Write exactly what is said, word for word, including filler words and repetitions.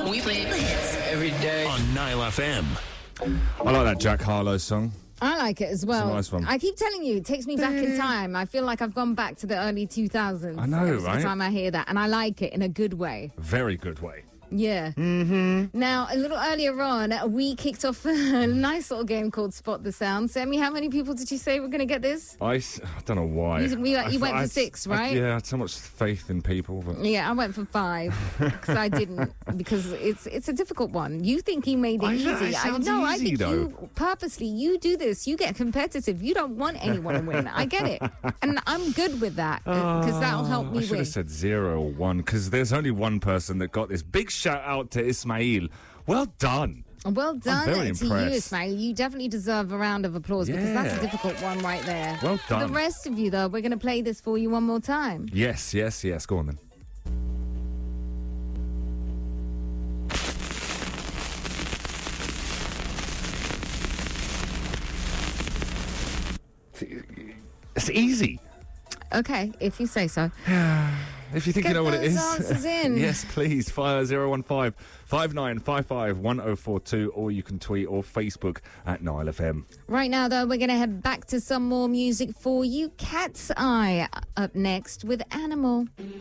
We play hits every day on Nile F M. I like that Jack Harlow song. I like it as well. It's a nice one. I keep telling you, it takes me back in time. I feel like I've gone back to the early two thousands. I know, every right? time I hear that. And I like it in a good way. Very good way. Yeah. Mm-hmm. Now, a little earlier on, we kicked off a nice little game called Spot the Sound. Sammy, how many people did you say were going to get this? I, s- I don't know why. You, you, I you went I- for six, I- right? yeah, I had so much faith in people. But Yeah, I went for five because I didn't, because it's it's a difficult one. You think you made it I easy. know, it sounds no, I easy, think though. you purposely, you do this. You get competitive. You don't want anyone to win. I get it. And I'm good with that because that'll help I me should win. have said zero or one because there's only one person that got this. Big shout out to Ismail. Well done. Well done very to impressed. you, Ismail. You definitely deserve a round of applause because that's a Yeah. difficult one right there. Well For the done. rest of you, though, we're going to play this for you one more time. Yes, yes, yes. Go on then. It's easy. Okay, if you say so. If you think Get you know what it those is. answers in. Yes, please. Fire zero one five five nine five five one zero four two, or you can tweet or Facebook at Nile F M. Right now, though, we're going to head back to some more music for you. Cat's Eye up next with Animal.